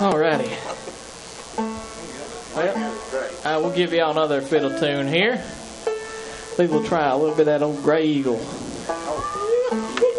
Alrighty. Well, I will give y'all another fiddle tune here. I think we'll try a little bit of that old Gray Eagle.